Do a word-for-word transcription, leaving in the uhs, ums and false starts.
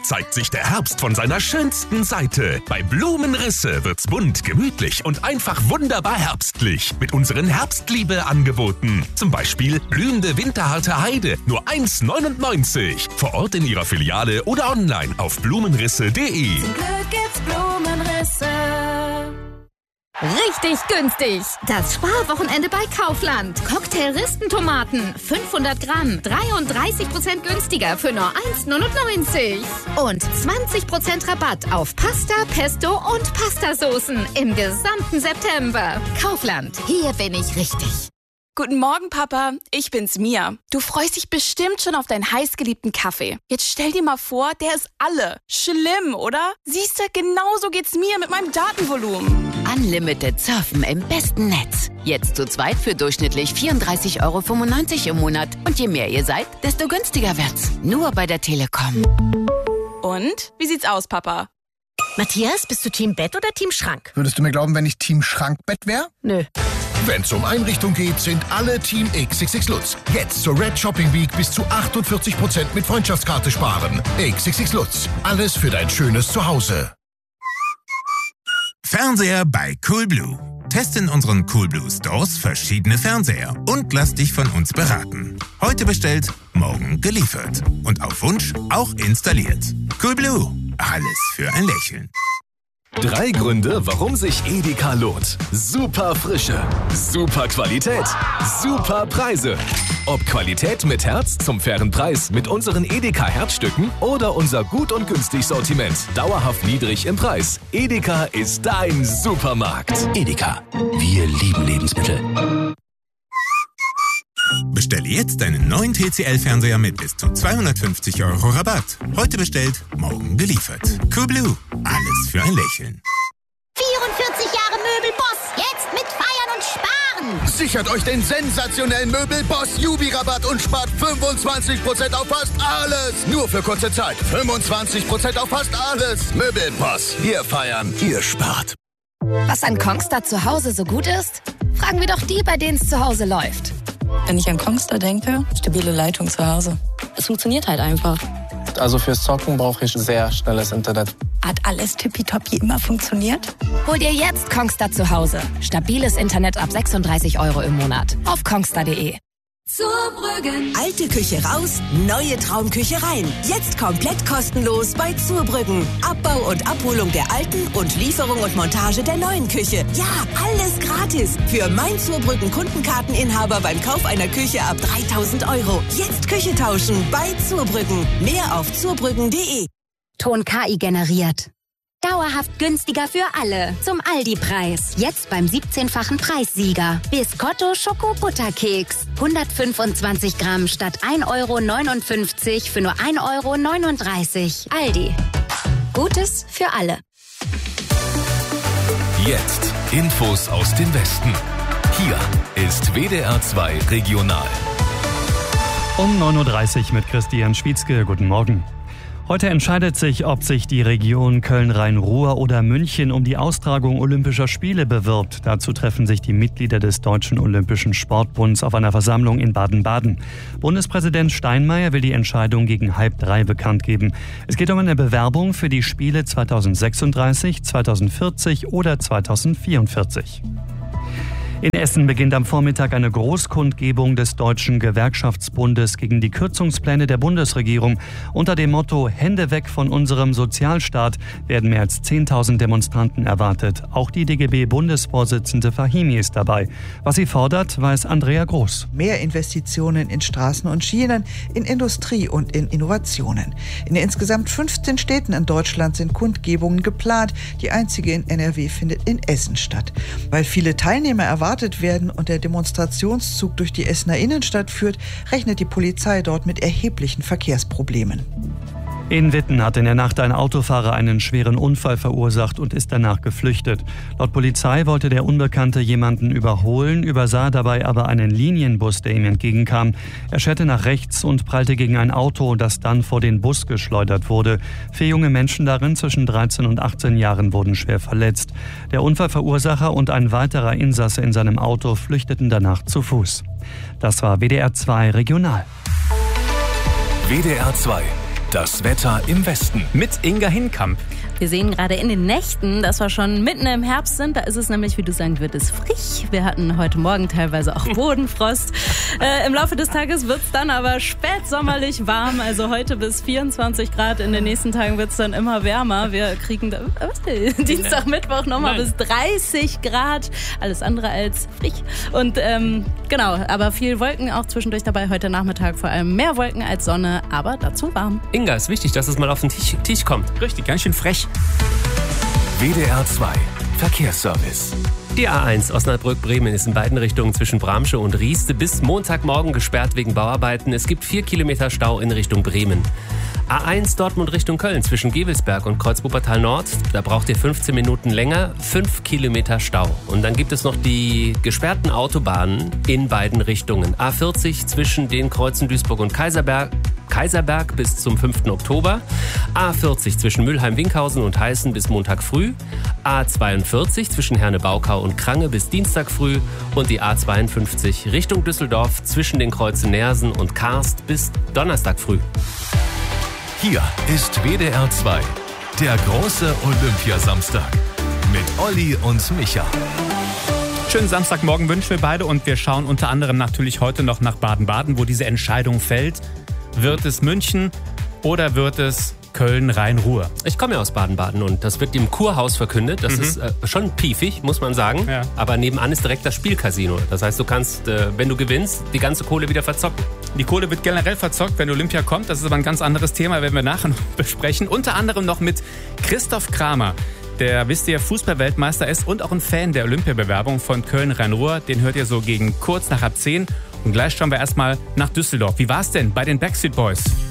zeigt sich der Herbst von seiner schönsten Seite. Bei Blumenrisse wird's bunt, gemütlich und einfach wunderbar herbstlich. Mit unseren Herbstliebe-Angeboten. Zum Beispiel blühende winterharte Heide, nur eins neunundneunzig. Vor Ort in ihrer Filiale oder online auf blumenrisse punkt de. Zum Glück gibt's Blumenrisse. Richtig günstig. Das Sparwochenende bei Kaufland. Cocktail-Ristentomaten, fünfhundert Gramm, dreiunddreißig Prozent günstiger für nur eins neunundneunzig. Und zwanzig Prozent Rabatt auf Pasta, Pesto und Pastasoßen im gesamten September. Kaufland, hier bin ich richtig. Guten Morgen, Papa. Ich bin's, Mia. Du freust dich bestimmt schon auf deinen heißgeliebten Kaffee. Jetzt stell dir mal vor, der ist alle. Schlimm, oder? Siehst du, genauso geht's mir mit meinem Datenvolumen. Unlimited Surfen im besten Netz. Jetzt zu zweit für durchschnittlich vierunddreißig Euro fünfundneunzig im Monat. Und je mehr ihr seid, desto günstiger wird's. Nur bei der Telekom. Und? Wie sieht's aus, Papa? Matthias, bist du Team Bett oder Team Schrank? Würdest du mir glauben, wenn ich Team Schrankbett wäre? Nö. Wenn es um Einrichtung geht, sind alle Team X X X Lutz. Jetzt zur Red Shopping Week bis zu achtundvierzig Prozent mit Freundschaftskarte sparen. X X X Lutz. Alles für dein schönes Zuhause. Fernseher bei Coolblue. Teste in unseren Coolblue Stores verschiedene Fernseher und lass dich von uns beraten. Heute bestellt, morgen geliefert. Und auf Wunsch auch installiert. Coolblue. Alles für ein Lächeln. Drei Gründe, warum sich Edeka lohnt. Super Frische, super Qualität, super Preise. Ob Qualität mit Herz zum fairen Preis mit unseren Edeka Herzstücken oder unser gut und günstig Sortiment. Dauerhaft niedrig im Preis. Edeka ist dein Supermarkt. Edeka, wir lieben Lebensmittel. Bestelle jetzt deinen neuen T C L-Fernseher mit bis zu zweihundertfünfzig Euro Rabatt. Heute bestellt, morgen geliefert. Coolblue. Alles für ein Lächeln. vierundvierzig Jahre Möbelboss. Jetzt mit Feiern und Sparen. Sichert euch den sensationellen Möbelboss Jubi-Rabatt und spart fünfundzwanzig Prozent auf fast alles. Nur für kurze Zeit. fünfundzwanzig Prozent auf fast alles. Möbelboss. Wir feiern, ihr spart. Was an Kongstar zu Hause so gut ist? Fragen wir doch die, bei denen es zu Hause läuft. Wenn ich an Kongstar denke, stabile Leitung zu Hause. Es funktioniert halt einfach. Also fürs Zocken brauche ich sehr schnelles Internet. Hat alles tippitoppi immer funktioniert? Hol dir jetzt Kongstar zu Hause. Stabiles Internet ab sechsunddreißig Euro im Monat. Auf kongstar punkt de. Zurbrüggen. Alte Küche raus, neue Traumküche rein. Jetzt komplett kostenlos bei Zurbrüggen. Abbau und Abholung der alten und Lieferung und Montage der neuen Küche. Ja, alles gratis. Für mein Zurbrüggen Kundenkarteninhaber beim Kauf einer Küche ab dreitausend Euro. Jetzt Küche tauschen bei Zurbrüggen. Mehr auf zurbrüggen punkt de. Ton K I generiert. Dauerhaft günstiger für alle. Zum Aldi-Preis. Jetzt beim siebzehnfachen Preissieger. Biscotto Schoko-Butterkeks. hundertfünfundzwanzig Gramm statt ein Euro neunundfünfzig für nur ein Euro neununddreißig. Aldi. Gutes für alle. Jetzt Infos aus dem Westen. Hier ist W D R zwei Regional. Um neun Uhr dreißig mit Christian Schwietzke. Guten Morgen. Heute entscheidet sich, ob sich die Region Köln-Rhein-Ruhr oder München um die Austragung Olympischer Spiele bewirbt. Dazu treffen sich die Mitglieder des Deutschen Olympischen Sportbunds auf einer Versammlung in Baden-Baden. Bundespräsident Steinmeier will die Entscheidung gegen halb drei bekannt geben. Es geht um eine Bewerbung für die Spiele zweitausendsechsunddreißig, zweitausendvierzig oder zweitausendvierundvierzig. In Essen beginnt am Vormittag eine Großkundgebung des Deutschen Gewerkschaftsbundes gegen die Kürzungspläne der Bundesregierung. Unter dem Motto „Hände weg von unserem Sozialstaat" werden mehr als zehntausend Demonstranten erwartet. Auch die D G B-Bundesvorsitzende Fahimi ist dabei. Was sie fordert, weiß Andrea Groß. Mehr Investitionen in Straßen und Schienen, in Industrie und in Innovationen. In insgesamt fünfzehn Städten in Deutschland sind Kundgebungen geplant. Die einzige in N R W findet in Essen statt. Weil viele Teilnehmer erwarten, erwartet werden und der Demonstrationszug durch die Essener Innenstadt führt, rechnet die Polizei dort mit erheblichen Verkehrsproblemen. In Witten hat in der Nacht ein Autofahrer einen schweren Unfall verursacht und ist danach geflüchtet. Laut Polizei wollte der Unbekannte jemanden überholen, übersah dabei aber einen Linienbus, der ihm entgegenkam. Er scherte nach rechts und prallte gegen ein Auto, das dann vor den Bus geschleudert wurde. Vier junge Menschen darin zwischen dreizehn und achtzehn Jahren wurden schwer verletzt. Der Unfallverursacher und ein weiterer Insasse in seinem Auto flüchteten danach zu Fuß. Das war W D R zwei Regional. W D R zwei Das Wetter im Westen. Mit Inga Hinkamp. Wir sehen gerade in den Nächten, dass wir schon mitten im Herbst sind. Da ist es nämlich, wie du sagen würdest, frisch. Wir hatten heute Morgen teilweise auch Bodenfrost. äh, Im Laufe des Tages wird es dann aber spätsommerlich warm. Also heute bis vierundzwanzig Grad. In den nächsten Tagen wird es dann immer wärmer. Wir kriegen da, was denn? Dienstag, Mittwoch nochmal bis dreißig Grad. Alles andere als frisch. Und ähm, genau, aber viel Wolken auch zwischendurch dabei. Heute Nachmittag vor allem mehr Wolken als Sonne, aber dazu warm. Inga, ist wichtig, dass es mal auf den Tisch, Tisch kommt. Richtig, ganz schön frech. W D R zwei Verkehrsservice. Die A eins Osnabrück-Bremen ist in beiden Richtungen zwischen Bramsche und Rieste bis Montagmorgen gesperrt wegen Bauarbeiten. Es gibt vier Kilometer Stau in Richtung Bremen. A eins Dortmund Richtung Köln zwischen Gevelsberg und Kreuz-Wuppertal Nord. Da braucht ihr fünfzehn Minuten länger, fünf Kilometer Stau. Und dann gibt es noch die gesperrten Autobahnen in beiden Richtungen. A vierzig zwischen den Kreuzen Duisburg und Kaiserberg. Kaiserberg bis zum fünften Oktober, A vierzig zwischen Mülheim-Winkhausen und Heißen bis Montag früh, A zweiundvierzig zwischen Herne-Baukau und Krange bis Dienstag früh und die A zweiundfünfzig Richtung Düsseldorf zwischen den Kreuzen Neersen und Karst bis Donnerstag früh. Hier ist W D R zwei, der große Olympiasamstag mit Olli und Micha. Schönen Samstagmorgen wünschen wir beide und wir schauen unter anderem natürlich heute noch nach Baden-Baden, wo diese Entscheidung fällt. Wird es München oder wird es Köln-Rhein-Ruhr? Ich komme ja aus Baden-Baden und das wird im Kurhaus verkündet. Das mhm. ist äh, schon piefig, muss man sagen. Ja. Aber nebenan ist direkt das Spielcasino. Das heißt, du kannst, äh, wenn du gewinnst, die ganze Kohle wieder verzocken. Die Kohle wird generell verzockt, wenn Olympia kommt. Das ist aber ein ganz anderes Thema, werden wir nachher noch besprechen. Unter anderem noch mit Christoph Kramer, der, wisst ihr, Fußballweltmeister ist und auch ein Fan der Olympiabewerbung von Köln-Rhein-Ruhr. Den hört ihr so gegen kurz nach halb zehn. Und gleich schauen wir erstmal nach Düsseldorf. Wie war es denn bei den Backstreet Boys?